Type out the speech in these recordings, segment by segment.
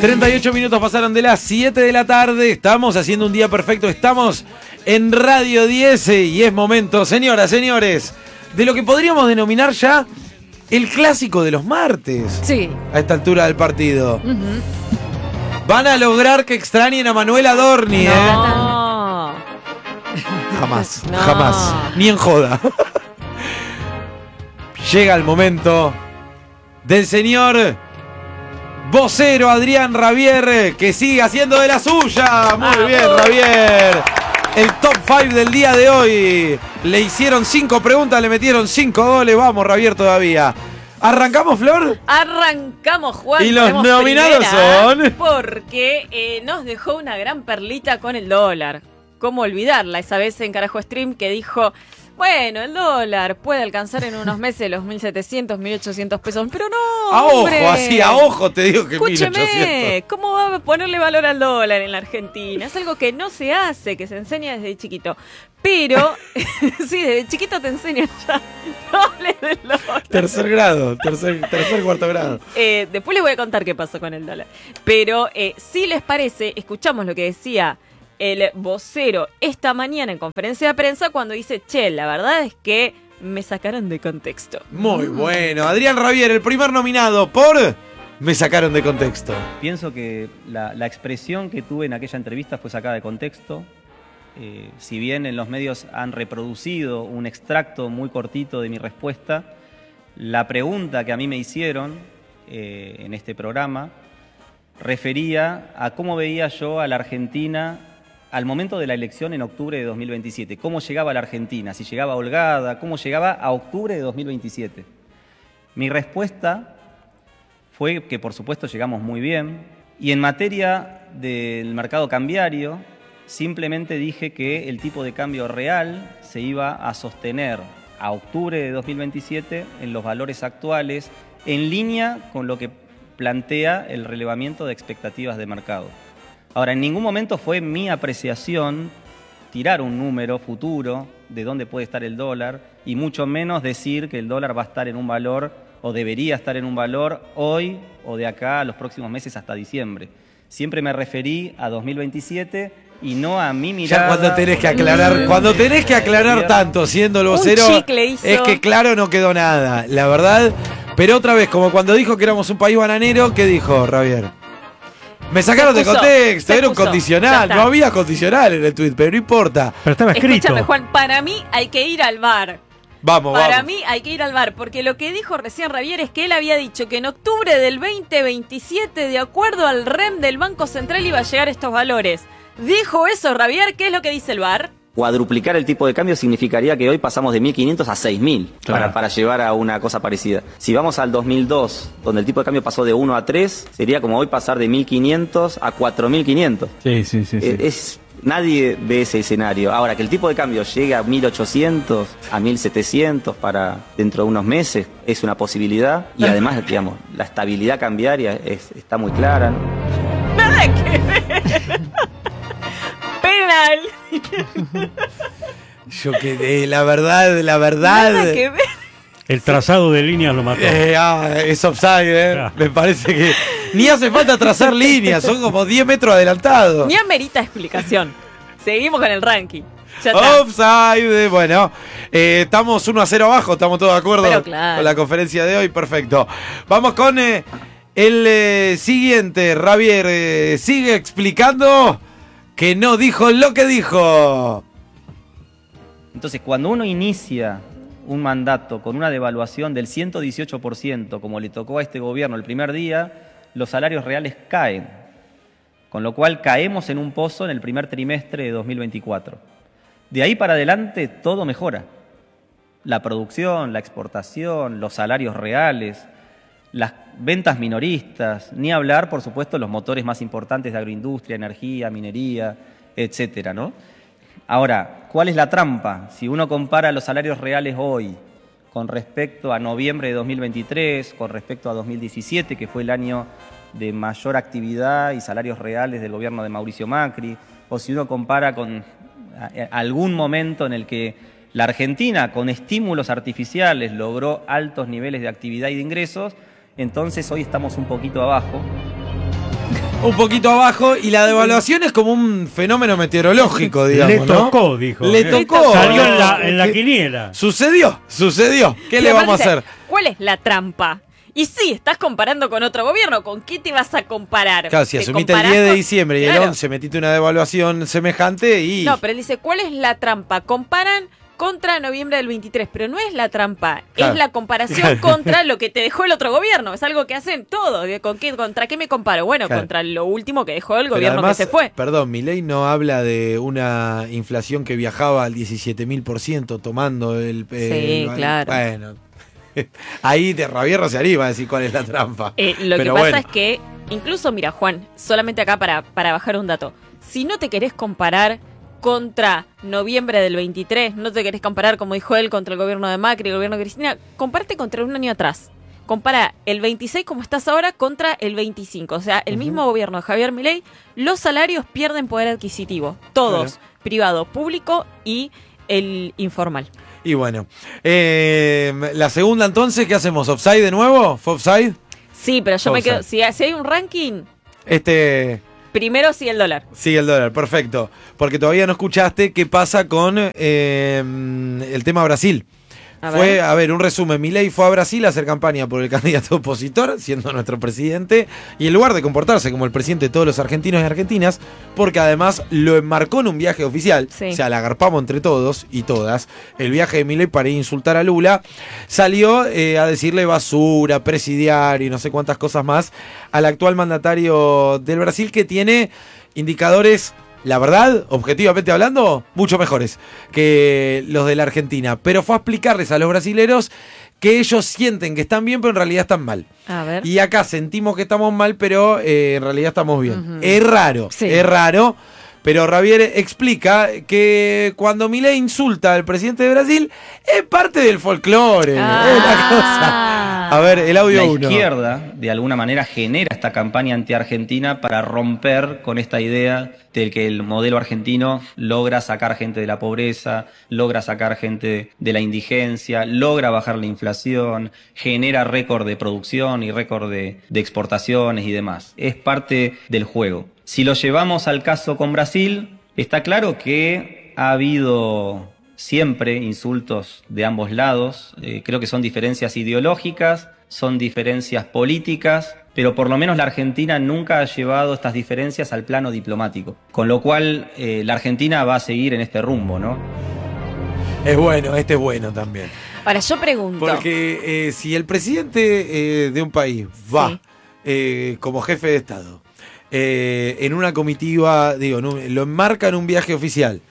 38 minutos pasaron de las 7 de la tarde. Estamos haciendo un día perfecto. Estamos en Radio 10 y es momento, señoras, señores, de lo que podríamos denominar ya el clásico de los martes. Sí. A esta altura del partido. Van a lograr que extrañen a Manuel Adorni, No. Jamás, No. jamás. Ni en joda. Llega el momento del señor vocero Adrián Rabier, que sigue haciendo de la suya. Muy bien, Rabier. El top 5 del día de hoy. Le hicieron 5 preguntas, le metieron 5 goles. Vamos, Rabier, todavía. ¿Arrancamos, Flor? Arrancamos, Juan. Y los Tenemos nominados primera, son... Porque nos dejó una gran perlita con el dólar. ¿Cómo olvidarla? Esa vez en Carajo Stream que dijo... Bueno, el dólar puede alcanzar en unos meses los 1.700, 1.800 pesos. Pero no, A hombre. ojo, así a ojo te digo que Escúcheme, 1.800. ¿cómo va a ponerle valor al dólar en la Argentina? Es algo que no se hace, que se enseña desde chiquito. Pero, sí, desde chiquito te enseñan ya. No hables del dólar. Tercer grado, cuarto grado. Después les voy a contar qué pasó con el dólar. Pero, si les parece, escuchamos lo que decía el vocero esta mañana en conferencia de prensa cuando dice, che, la verdad es que me sacaron de contexto. Muy bueno. Adrián Rabier, el primer nominado por... Me sacaron de contexto. Pienso que la expresión que tuve en aquella entrevista fue sacada de contexto. Si bien en los medios han reproducido un extracto muy cortito de mi respuesta, la pregunta que a mí me hicieron en este programa refería a cómo veía yo a la Argentina al momento de la elección en octubre de 2027. ¿Cómo llegaba la Argentina? Si llegaba holgada, ¿cómo llegaba a octubre de 2027? Mi respuesta fue que, por supuesto, llegamos muy bien. Y en materia del mercado cambiario, simplemente dije que el tipo de cambio real se iba a sostener a octubre de 2027 en los valores actuales, en línea con lo que plantea el relevamiento de expectativas de mercado. Ahora, en ningún momento fue mi apreciación tirar un número futuro de dónde puede estar el dólar y mucho menos decir que el dólar va a estar en un valor o debería estar en un valor hoy o de acá a los próximos meses hasta diciembre. Siempre me referí a 2027 y no a mi mirada. Ya cuando tenés que aclarar tanto siendo el vocero, es que claro no quedó nada, la verdad. Pero otra vez, como cuando dijo que éramos un país bananero, ¿qué dijo Rabier? Me sacaron de contexto, era un condicional, no había condicional en el tweet, pero no importa. Pero estaba escrito. Escúchame, Juan, para mí hay que ir al VAR. Vamos. Para mí hay que ir al VAR, porque lo que dijo recién Rabier es que él había dicho que en octubre del 2027, de acuerdo al REM del Banco Central, iba a llegar a estos valores. ¿Dijo eso, Rabier? ¿Qué es lo que dice el VAR? Cuadruplicar el tipo de cambio significaría que hoy pasamos de 1.500 a 6.000 para llevar a una cosa parecida. Si vamos al 2002, donde el tipo de cambio pasó de 1 a 3, sería como hoy pasar de 1.500 a 4.500. Sí. Nadie ve ese escenario. Ahora, que el tipo de cambio llegue a 1.800, a 1.700 para dentro de unos meses, es una posibilidad. Y además, digamos, la estabilidad cambiaria está muy clara, ¿no? Nada que ver. Penal. Yo quedé, la verdad. Nada que ver. El trazado de líneas lo mató. Es offside, Me parece que ni hace falta trazar líneas, son como 10 metros adelantados. Ni amerita explicación. Seguimos con el ranking. Ya está. Offside, bueno, estamos 1-0 abajo, estamos todos de acuerdo con la conferencia de hoy, perfecto. Vamos con el siguiente, Rabier, sigue explicando que no dijo lo que dijo. Entonces, cuando uno inicia un mandato con una devaluación del 118%, como le tocó a este gobierno el primer día, los salarios reales caen, con lo cual caemos en un pozo en el primer trimestre de 2024. De ahí para adelante todo mejora. La producción, la exportación, los salarios reales, las ventas minoristas, ni hablar, por supuesto, los motores más importantes de agroindustria, energía, minería, etcétera, ¿no? Ahora, ¿cuál es la trampa? Si uno compara los salarios reales hoy con respecto a noviembre de 2023, con respecto a 2017, que fue el año de mayor actividad y salarios reales del gobierno de Mauricio Macri, o si uno compara con algún momento en el que la Argentina, con estímulos artificiales, logró altos niveles de actividad y de ingresos, entonces hoy estamos un poquito abajo. un poquito abajo y la devaluación es como un fenómeno meteorológico, digamos. Le tocó, dijo. Le tocó. Salió en la quiniela. Sucedió. ¿Qué Y le aparte vamos a dice, hacer? ¿cuál es la trampa? Y sí, estás comparando con otro gobierno. ¿Con qué te vas a comparar? Claro, si ¿Te asumiste el comparás 10 de con- diciembre y el Claro. 11 metiste una devaluación semejante y... No, pero él dice, ¿cuál es la trampa? Comparan contra noviembre del 23, pero no es la trampa, Claro. es la comparación contra lo que te dejó el otro gobierno. Es algo que hacen todos. ¿Contra qué me comparo? Bueno, Claro. contra lo último que dejó el Pero gobierno además, que se fue. Perdón, Milei no habla de una inflación que viajaba al 17.000% tomando el... Sí, claro. Bueno, ahí de Rabierro se arriba a decir cuál es la trampa. Lo que Pero pasa bueno. es que, incluso, mira, Juan, solamente acá para bajar un dato. Si no te querés comparar contra noviembre del 23, no te querés comparar, como dijo él, contra el gobierno de Macri, el gobierno de Cristina, comparte contra un año atrás. Compara el 26 como estás ahora contra el 25. O sea, el mismo gobierno de Javier Milei, los salarios pierden poder adquisitivo. Todos, Claro. privado, público y el informal. Y bueno, la segunda entonces, ¿qué hacemos? ¿Offside de nuevo? ¿Fue offside? Sí, pero yo me Offside. quedo, si hay un ranking, primero sí el dólar. Sigue el dólar, perfecto. Porque todavía no escuchaste qué pasa con el tema Brasil. A ver, un resumen. Milei fue a Brasil a hacer campaña por el candidato opositor, siendo nuestro presidente, y en lugar de comportarse como el presidente de todos los argentinos y argentinas, porque además lo enmarcó en un viaje oficial, Sí. o sea, la agarpamos entre todos y todas, el viaje de Milei para ir a insultar a Lula, salió a decirle basura, presidiario y no sé cuántas cosas más al actual mandatario del Brasil, que tiene indicadores, la verdad, objetivamente hablando, mucho mejores que los de la Argentina. Pero fue a explicarles a los brasileros que ellos sienten que están bien, pero en realidad están mal. A ver. Y acá sentimos que estamos mal, pero en realidad estamos bien. Ujú. Es raro, Sí. es raro. Pero Javier explica que cuando Milei insulta al presidente de Brasil, es parte del folclore. Es una cosa. A ver, el audio La 1. izquierda, de alguna manera, genera esta campaña anti-argentina para romper con esta idea del que el modelo argentino logra sacar gente de la pobreza, logra sacar gente de la indigencia, logra bajar la inflación, genera récord de producción y récord de exportaciones y demás. Es parte del juego. Si lo llevamos al caso con Brasil, está claro que ha habido siempre insultos de ambos lados. Creo que son diferencias ideológicas, son diferencias políticas, pero por lo menos la Argentina nunca ha llevado estas diferencias al plano diplomático. Con lo cual, la Argentina va a seguir en este rumbo, ¿no? Es bueno, este es bueno también. Ahora, yo pregunto. Porque si el presidente de un país va como jefe de Estado en una comitiva, digo, lo enmarca en un viaje oficial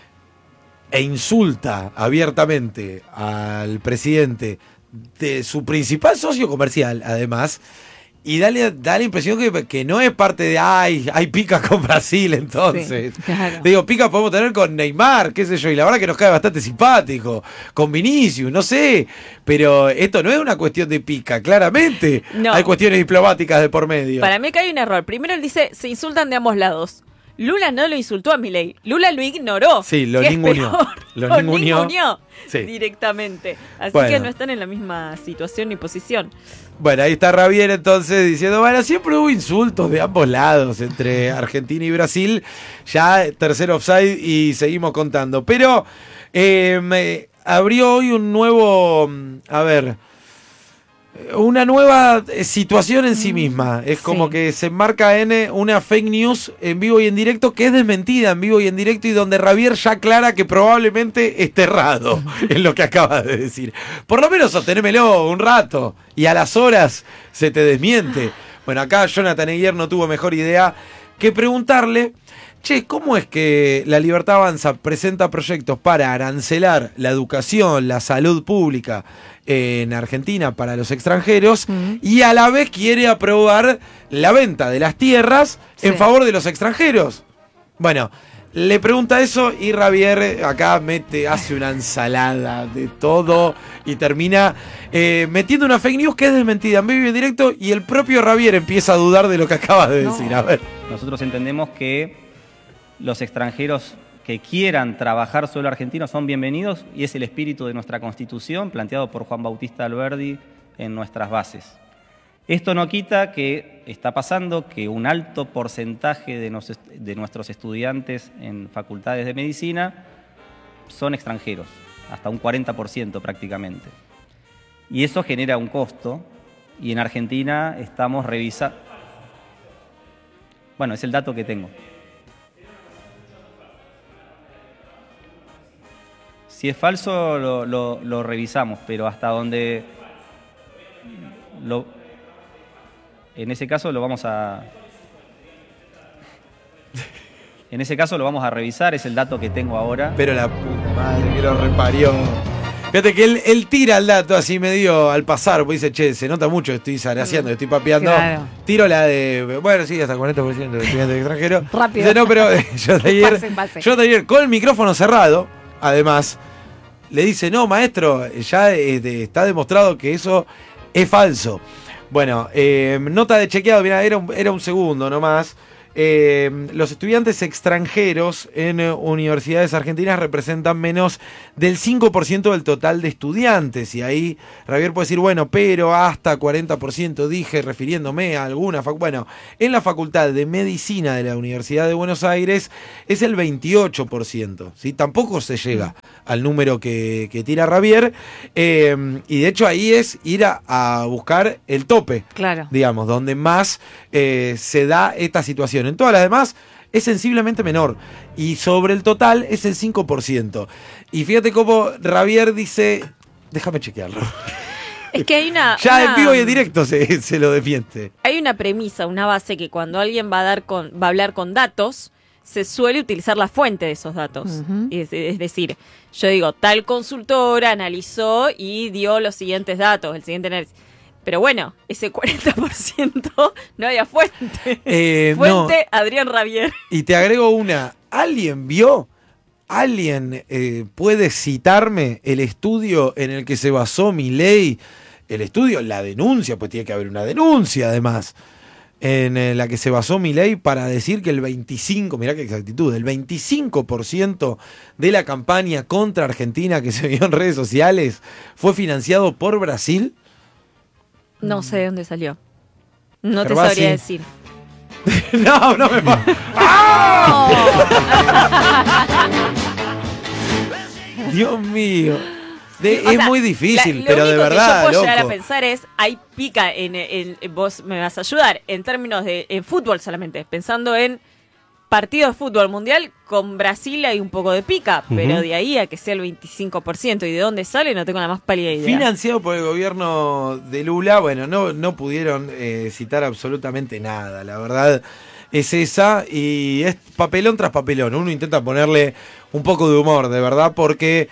e insulta abiertamente al presidente de su principal socio comercial, además, y da la impresión que no es parte de, hay pica con Brasil, entonces. Sí, claro. Digo, pica podemos tener con Neymar, qué sé yo, y la verdad que nos cae bastante simpático, con Vinicius, no sé, pero esto no es una cuestión de pica, claramente. No. Hay cuestiones diplomáticas de por medio. Para mí que hay un error. Primero él dice, se insultan de ambos lados. Lula no lo insultó a Milei. Lula lo ignoró. Sí, lo que es ninguneó. peor. Lo ninguneó. Sí. Directamente. Así Bueno. que no están en la misma situación ni posición. Bueno, ahí está Javier entonces diciendo, bueno, siempre hubo insultos de ambos lados entre Argentina y Brasil. Ya tercer offside y seguimos contando. Pero abrió hoy un nuevo, una nueva situación en sí misma. Es como Sí. que se enmarca en una fake news en vivo y en directo, que es desmentida en vivo y en directo, y donde Javier ya aclara que probablemente esté errado en lo que acaba de decir. Por lo menos sostenémelo un rato y a las horas se te desmiente. Bueno, acá Jonathan Eguier no tuvo mejor idea que preguntarle, che, ¿cómo es que La Libertad Avanza presenta proyectos para arancelar la educación, la salud pública en Argentina para los extranjeros y a la vez quiere aprobar la venta de las tierras en Sí. favor de los extranjeros? Bueno, le pregunta eso y Javier acá hace una ensalada de todo y termina metiendo una fake news que es desmentida en vivo y en directo, y el propio Javier empieza a dudar de lo que acaba de decir. A ver. Nosotros entendemos que los extranjeros que quieran trabajar suelo argentino son bienvenidos, y es el espíritu de nuestra Constitución planteado por Juan Bautista Alberdi en nuestras bases. Esto no quita que está pasando que un alto porcentaje de nuestros estudiantes en facultades de medicina son extranjeros, hasta un 40% prácticamente. Y eso genera un costo, y en Argentina estamos revisando... Bueno, es el dato que tengo. Si es falso, lo revisamos, pero hasta donde... En ese caso lo vamos a... En ese caso lo vamos a revisar, es el dato que tengo ahora. Pero la puta madre que lo reparió. Fíjate que él tira el dato así medio al pasar, pues dice, che, se nota mucho que estoy zareaciendo, estoy papeando. Claro. Tiro la de, bueno, sí, hasta 40% de estudiantes extranjeros. Rápido. Dice, no, pero yo de ayer, con el micrófono cerrado, además, le dice, no, maestro, ya está demostrado que eso es falso. Bueno, nota de chequeado, mira, era un segundo nomás. Los estudiantes extranjeros en universidades argentinas representan menos del 5% del total de estudiantes. Y ahí Javier puede decir, bueno, pero hasta 40% dije refiriéndome a alguna bueno, en la Facultad de Medicina de la Universidad de Buenos Aires es el 28%, ¿sí? Tampoco se llega al número que tira Javier. Y de hecho ahí es ir a buscar el tope, Claro. digamos, donde más se da esta situación. En todas las demás es sensiblemente menor. Y sobre el total es el 5%. Y fíjate cómo Javier dice... Déjame chequearlo. Es que hay una... Ya en una- vivo y en directo se lo defiende. Hay una premisa, una base que cuando alguien va a hablar con datos, se suele utilizar la fuente de esos datos. Ujú. Es decir, yo digo, tal consultora analizó y dio los siguientes datos, el siguiente análisis. Pero bueno, ese 40% no había fuente. Fuente Adrián Rabier. Y te agrego una. ¿Alguien vio? ¿Alguien puede citarme el estudio en el que se basó Milei? El estudio, la denuncia, pues tiene que haber una denuncia además, en la que se basó Milei para decir que el 25%, mirá qué exactitud, el 25% de la campaña contra Argentina que se vio en redes sociales fue financiado por Brasil. No sé de dónde salió. No te Gervasi. sabría decir. No me va. Dios mío. O Es sea, muy difícil, lo pero de único verdad, que yo puedo llegar a loco. pensar es, hay pica vos me vas a ayudar, en términos de en fútbol solamente, pensando en partidos de fútbol mundial, con Brasil hay un poco de pica, pero de ahí a que sea el 25%, y de dónde sale no tengo la más pálida idea. Financiado por el gobierno de Lula, bueno, no pudieron citar absolutamente nada, la verdad es esa, y es papelón tras papelón. Uno intenta ponerle un poco de humor, de verdad, porque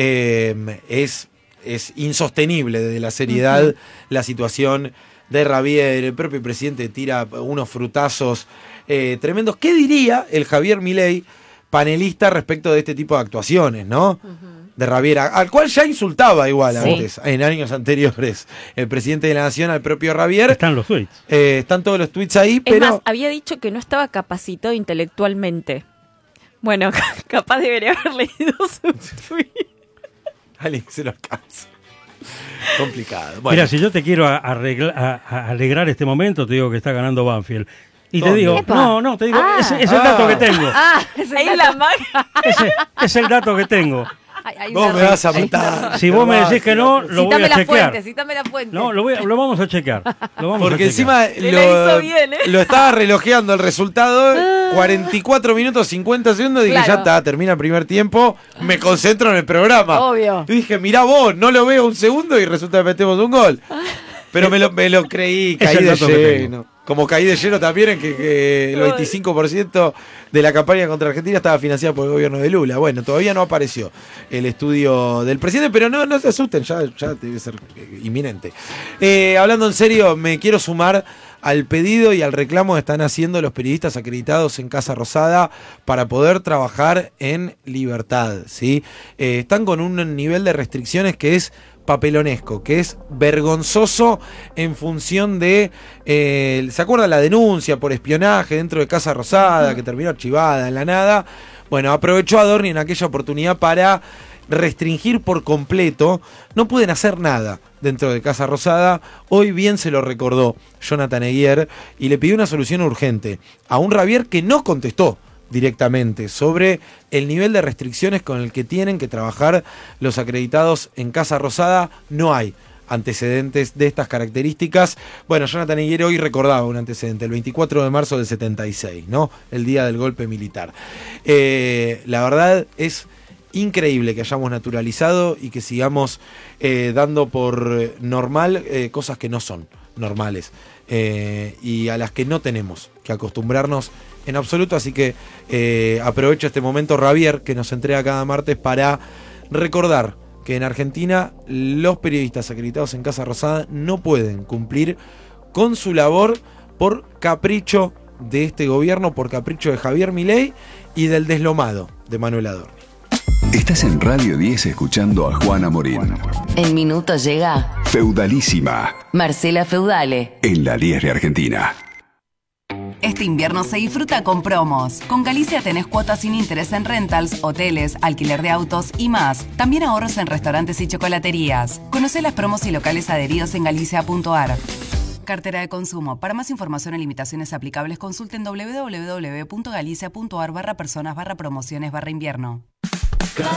es insostenible desde la seriedad la situación de Javier. El propio presidente tira unos frutazos tremendos. ¿Qué diría el Javier Milei, panelista, respecto de este tipo de actuaciones, no? De Javier, al cual ya insultaba igual Sí. antes, en años anteriores, el presidente de la Nación, al propio Javier. Están los tweets. Están todos los tweets ahí, Es pero... más, había dicho que no estaba capacitado intelectualmente. Bueno, capaz debería haber leído su tweet. Alguien se lo alcanza. Complicado. Bueno, Mira, si yo te quiero alegrar este momento, te digo que está ganando Banfield. Y te ¿Dónde? digo, Epa. no, te digo, Ah. ese es el dato que tengo. Es el Ahí dato. la magia. Ese es el dato que tengo. Hay vos una me vas a re- matar. Si vos me decís que no, lo voy Cítame a la chequear. fuente, cítame la fuente. No, lo vamos a chequear. Lo vamos a Porque chequear. encima la hizo bien, ¿eh? lo estaba relojeando el resultado, 44 minutos 50 segundos, dije, Claro. ya está, termina el primer tiempo, me concentro en el programa. Obvio. Y dije, mirá vos, no lo veo un segundo y resulta que metemos un gol. Pero me lo creí, Es caí el de dato que lleno. Como caí de lleno también en que el 25% de la campaña contra Argentina estaba financiada por el gobierno de Lula. Bueno, todavía no apareció el estudio del presidente, pero no se asusten, ya debe ser inminente. Hablando en serio, me quiero sumar al pedido y al reclamo que están haciendo los periodistas acreditados en Casa Rosada para poder trabajar en libertad, ¿sí? Están con un nivel de restricciones que es papelonesco, que es vergonzoso en función de... ¿se acuerda la denuncia por espionaje dentro de Casa Rosada que terminó archivada en la nada? Bueno, aprovechó Adorni en aquella oportunidad para restringir por completo, no pueden hacer nada dentro de Casa Rosada. Hoy bien se lo recordó Jonathan Eguier y le pidió una solución urgente a un Ravier que no contestó directamente sobre el nivel de restricciones con el que tienen que trabajar los acreditados en Casa Rosada. No hay antecedentes de estas características. Bueno, Jonathan Eguier hoy recordaba un antecedente, el 24 de marzo del 76, ¿no? El día del golpe militar. La verdad es increíble que hayamos naturalizado y que sigamos dando por normal cosas que no son normales y a las que no tenemos que acostumbrarnos en absoluto. Así que aprovecho este momento, Ravier, que nos entrega cada martes, para recordar que en Argentina los periodistas acreditados en Casa Rosada no pueden cumplir con su labor por capricho de este gobierno, por capricho de Javier Milei y del deslomado de Manuel Adorni. Estás en Radio 10 escuchando a Juana Morín. El minuto llega. Feudalísima. Marcela Feudale. En la Liesre Argentina. Este invierno se disfruta con promos. Con Galicia tenés cuotas sin interés en rentals, hoteles, alquiler de autos y más. También ahorros en restaurantes y chocolaterías. Conocé las promos y locales adheridos en galicia.ar. Cartera de consumo. Para más información o limitaciones aplicables, consulten www.galicia.ar/personas/promociones/invierno.